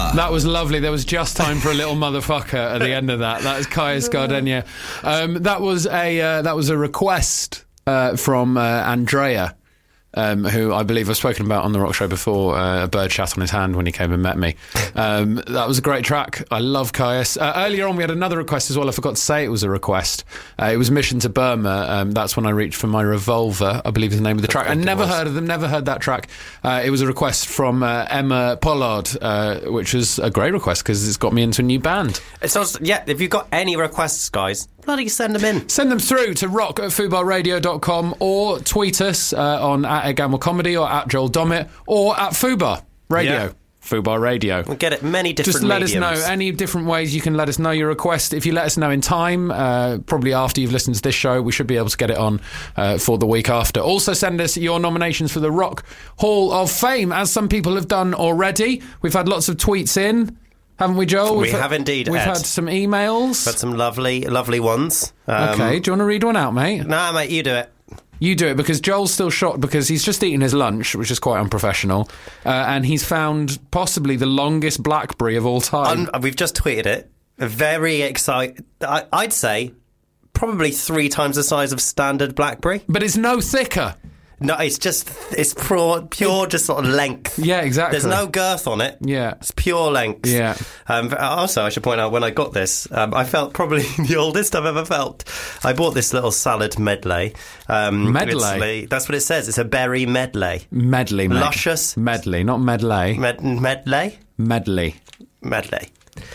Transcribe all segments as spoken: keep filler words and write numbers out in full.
That was lovely. There was just time for a little motherfucker at the end of that. That is Caius Gardenia. Um, that was a uh, that was a request uh, from uh, Andrea. Um, who I believe I've spoken about on the Rock Show before, uh, a bird shat on his hand when he came and met me. Um, that was a great track. I love Caius. Uh, earlier on we had another request as well. I forgot to say it was a request. Uh, it was Mission to Burma. Um, that's when I reached for my revolver, I believe is the name of the track. I never heard of them, never heard that track. Uh, it was a request from uh, Emma Pollard, uh, which was a great request because it's got me into a new band. It's also, yeah, if you've got any requests, guys, bloody send them in. Send them through to rock at fubar radio dot com or tweet us uh, on at Ed Gamble Comedy or at Joel Dommett or at Fubar Radio. Yeah. Fubar Radio. We'll get it many different Just let mediums. us know any different ways you can let us know your request. If you let us know in time, uh, probably after you've listened to this show, we should be able to get it on uh, for the week after. Also send us your nominations for the Rock Hall of Fame, as some people have done already. We've had lots of tweets in, haven't we, Joel? We we've have had, indeed, We've Ed. had some emails. Had some lovely, lovely ones. Um, okay, do you want to read one out, mate? Nah, mate, you do it. You do it, because Joel's still shocked because he's just eaten his lunch, which is quite unprofessional, uh, and he's found possibly the longest blackberry of all time. Um, we've just tweeted it. Very excited. I'd say probably three times the size of standard blackberry. But it's no thicker. No, it's just, it's pure, pure just sort of length. Yeah, exactly. There's no girth on it. Yeah. It's pure length. Yeah. Um, also, I should point out, when I got this, um, I felt probably the oldest I've ever felt. I bought this little salad medley. Um, medley? That's what it says. It's a berry medley. Medley, mate. Luscious. Medley, not medley. Med- medley? Medley. Medley.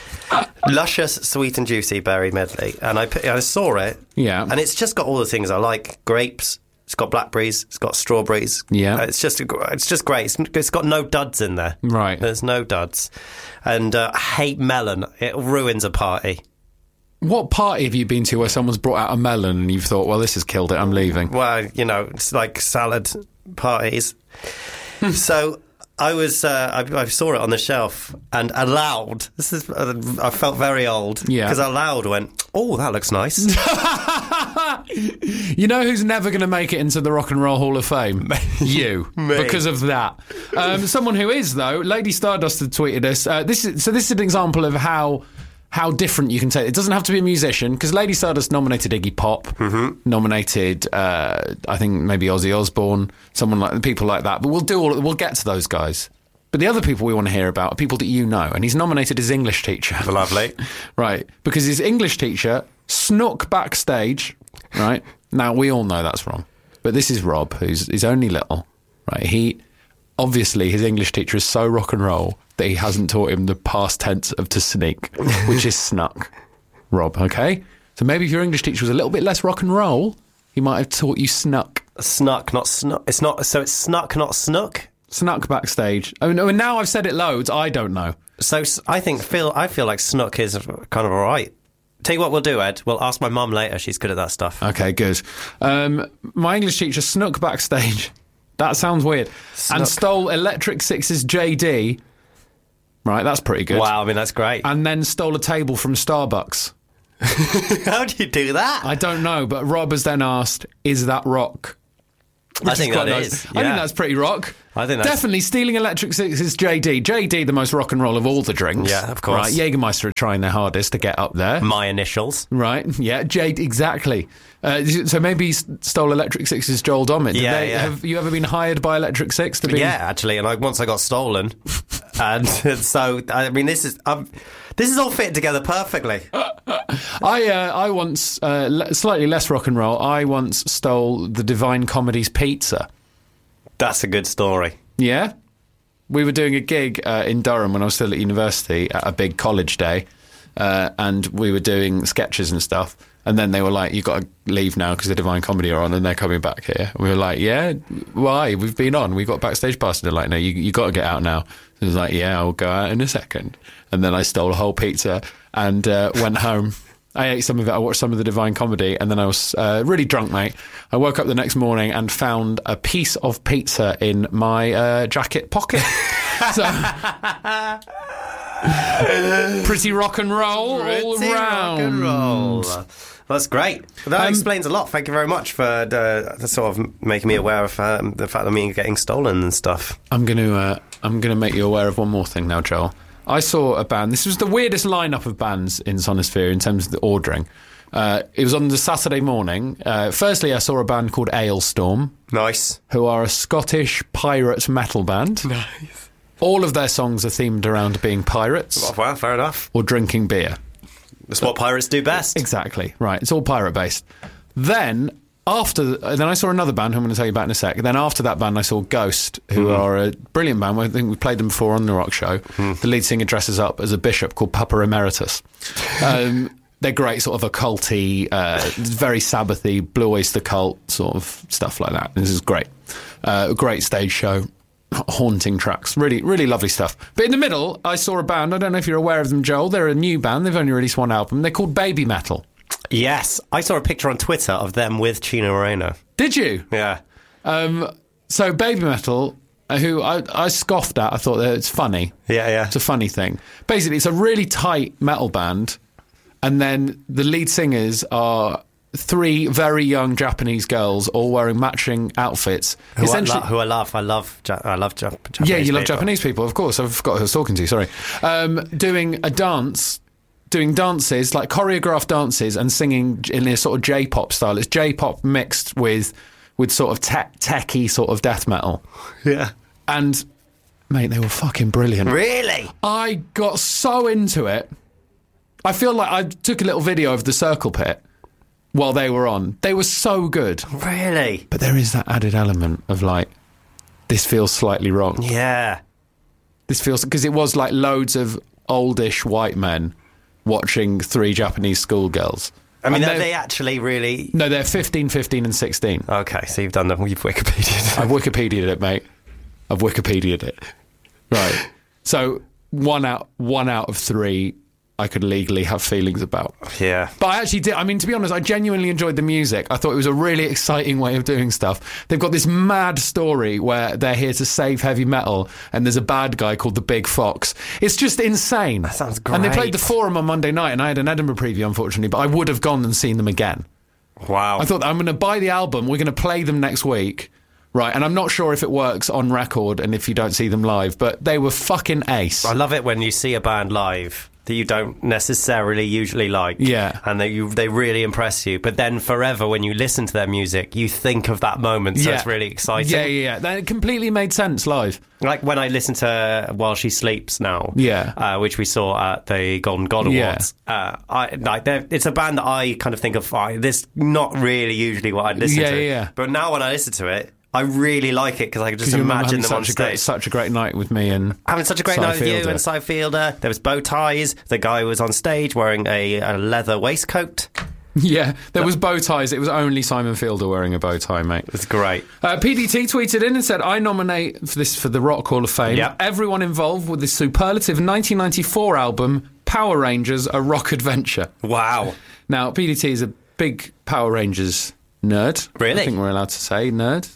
Luscious, sweet and juicy berry medley. And I, I saw it. Yeah. And it's just got all the things I like. Grapes. It's got blackberries. It's got strawberries. Yeah. Uh, it's just it's just great. It's, it's got no duds in there. Right. There's no duds. And uh, I hate melon. It ruins a party. What party have you been to where someone's brought out a melon and you've thought, well, this has killed it, I'm leaving? Well, you know, it's like salad parties. So I was, uh, I, I saw it on the shelf, and aloud, this is, uh, I felt very old. Yeah. Because aloud went, oh, that looks nice. You know who's never going to make it into the Rock and Roll Hall of Fame? You. Me. Because of that. Um, someone who is, though, Lady Stardust had tweeted us. Uh, this is, so this is an example of how how different you can take it. It doesn't have to be a musician, because Lady Stardust nominated Iggy Pop, mm-hmm. nominated, uh, I think, maybe Ozzy Osbourne, someone like people like that. But we'll do all. We'll get to those guys. But the other people we want to hear about are people that you know. And he's nominated his English teacher. Lovely. Right. Because his English teacher snuck backstage. Right. Now, we all know that's wrong. But this is Rob, who's he's only little. Right. He, obviously, his English teacher is so rock and roll that he hasn't taught him the past tense of to sneak, which is snuck. Rob, okay? So maybe if your English teacher was a little bit less rock and roll, he might have taught you snuck. Snuck, not snuck. It's not, so it's snuck, not snuck? Snuck backstage. Oh, no, and now I've said it loads, I don't know. So I think, feel, I feel like snuck is kind of all right. Tell you what we'll do, Ed. We'll ask my mum later. She's good at that stuff. Okay, good. Um, my English teacher snuck backstage. That sounds weird. Snuck. And stole Electric Six's J D. Right, that's pretty good. Wow, I mean, that's great. And then stole a table from Starbucks. How do you do that? I don't know, but Rob has then asked, is that rock? Which I think is that nice. is. I Yeah. think that's pretty rock. I think that's... Definitely stealing Electric Six's J D. J D, the most rock and roll of all the drinks. Yeah, of course. Right, Jägermeister are trying their hardest to get up there. My initials. Right, yeah, J D, exactly. Uh, so maybe he stole Electric Six's Joel Dommett. Did Yeah, they, yeah. Have you ever been hired by Electric Six to be? Yeah, actually, and I, once I got stolen. And so, I mean, this is... Um, this is all fitting together perfectly. I uh, I once, uh, le- slightly less rock and roll, I once stole the Divine Comedy's pizza. That's a good story. Yeah? We were doing a gig uh, in Durham when I was still at university at a big college day, uh, and we were doing sketches and stuff, and then they were like, you've got to leave now because the Divine Comedy are on and they're coming back here. We were like, yeah, why? We've been on. We got backstage pass. And they're like, no, you you got to get out now. I was like, yeah, I'll go out in a second. And then I stole a whole pizza and uh, went home. I ate some of it. I watched some of the Divine Comedy, and then I was uh, really drunk, mate. I woke up the next morning and found a piece of pizza in my uh, jacket pocket. So, pretty rock and roll Pretty all round. rock and roll. That's great. That Um, explains a lot. Thank you very much for uh, sort of making me aware of um, the fact that me getting stolen and stuff. I'm going to uh, I'm going to make you aware of one more thing now, Joel. I saw a band. This was the weirdest lineup of bands in Sonosphere in terms of the ordering. Uh, it was on the Saturday morning. Uh, firstly, I saw a band called Ailstorm. Nice. Who are a Scottish pirate metal band. Nice. All of their songs are themed around being pirates. Oh, well, fair enough. Or drinking beer. That's what pirates do best. Exactly. Right. It's all pirate-based. Then... After, then I saw another band who I'm going to tell you about in a sec. Then after that band, I saw Ghost, who mm. are a brilliant band. I think we played them before on the Rock Show. Mm. The lead singer dresses up as a bishop called Papa Emeritus. Um, they're great, sort of occulty, uh, very Sabbathy, Blue Oyster Cult sort of stuff like that. This is great. Uh, great stage show. Haunting tracks. Really, really lovely stuff. But in the middle, I saw a band. I don't know if you're aware of them, Joel. They're a new band. They've only released one album. They're called Baby Metal. Yes, I saw a picture on Twitter of them with Chino Moreno. Did you? Yeah. Um, so Baby Metal, uh, who I, I scoffed at, I thought that it's funny. Yeah, yeah. It's a funny thing. Basically, it's a really tight metal band, and then the lead singers are three very young Japanese girls, all wearing matching outfits. Who, Essentially, I, lo- who I love. I love. Ja- I love ja- Japanese. Yeah, you love people. Japanese people, of course. I forgot who I was talking to. Sorry. Um, doing a dance. Doing dances, like choreographed dances, and singing in a sort of J-pop style. It's J-pop mixed with with sort of te- techie sort of death metal. Yeah. And, mate, they were fucking brilliant. Really? I got so into it. I feel like I took a little video of the Circle Pit while they were on. They were so good. Really? But there is that added element of, like, this feels slightly wrong. Yeah. This feels... Because it was, like, loads of oldish white men watching three Japanese schoolgirls. I mean, are they actually really... No, they're fifteen, fifteen and sixteen. Okay, so you've done the... You've Wikipedia'd. I've Wikipedia'd it, mate. I've Wikipedia'd it. Right. So, one out, one out of three I could legally have feelings about. Yeah. But I actually did. I mean, to be honest, I genuinely enjoyed the music. I thought it was a really exciting way of doing stuff. They've got this mad story where they're here to save heavy metal, and there's a bad guy called the Big Fox. It's just insane. That sounds great. And they played the Forum on Monday night, and I had an Edinburgh preview, unfortunately, but I would have gone and seen them again. Wow. I thought, I'm going to buy the album, we're going to play them next week. Right, and I'm not sure if it works on record and if you don't see them live, but they were fucking ace. I love it when you see a band live that you don't necessarily usually like. Yeah. And they, you, they really impress you. But then forever, when you listen to their music, you think of that moment, so yeah. it's really exciting. Yeah, yeah, yeah. That completely made sense live. Like when I listen to While She Sleeps Now, yeah, uh, which we saw at the Golden God Awards. Yeah. Uh, I, like it's a band that I kind of think of, oh, this not really usually what I'd listen yeah, to. Yeah, yeah. But now when I listen to it, I really like it because I can just imagine them on stage. Great, such a great night with me and having such a great Cy night with Fielder. you and Cy Fielder. There was bow ties. The guy was on stage wearing a, a leather waistcoat. Yeah, there was bow ties. It was only Simon Fielder wearing a bow tie, mate. It's great. Uh, P D T tweeted in and said, I nominate for this for the Rock Hall of Fame yep. everyone involved with the superlative nineteen ninety-four album Power Rangers, A Rock Adventure. Wow. Now, P D T is a big Power Rangers nerd. Really? I think we're allowed to say nerd.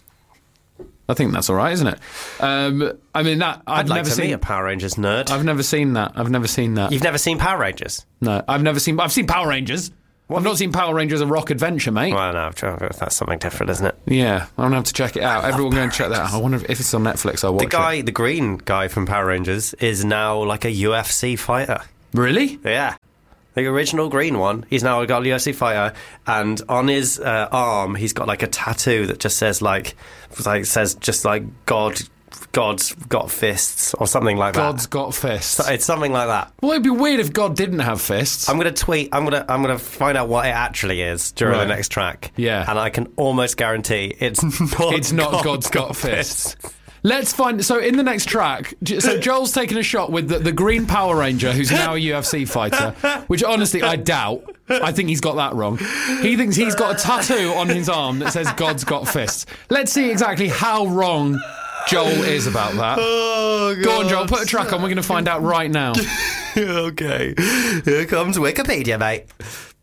I think that's all right, isn't it? Um, I mean, that I've I'd like never to seen meet a Power Rangers nerd. I've never seen that. I've never seen that. You've never seen Power Rangers? No, I've never seen. I've seen Power Rangers. What? I've not seen Power Rangers: A Rock Adventure, mate. Well, no, that's something different, isn't it? Yeah, I'm gonna have to check it out. Everyone go and check that out. I wonder if it's on Netflix. I'll watch it. The guy, it. the green guy from Power Rangers, is now like a U F C fighter. Really? Yeah. The original green one, he's now got a U F C fighter, and on his uh, arm, he's got like a tattoo that just says like, like says just like God, God's got fists or something like that. God's got fists. So it's something like that. Well, it'd be weird if God didn't have fists. I'm gonna tweet. I'm gonna. I'm gonna find out what it actually is during right. the next track. Yeah, and I can almost guarantee it's not. It's not God God's got, got fists. fists. Let's find... So, in the next track... So, Joel's taking a shot with the, the Green Power Ranger, who's now a U F C fighter, which, honestly, I doubt. I think he's got that wrong. He thinks he's got a tattoo on his arm that says God's got fists. Let's see exactly how wrong Joel is about that. Oh, God. Go on, Joel, put a track on. We're going to find out right now. Okay. Here comes Wikipedia, mate.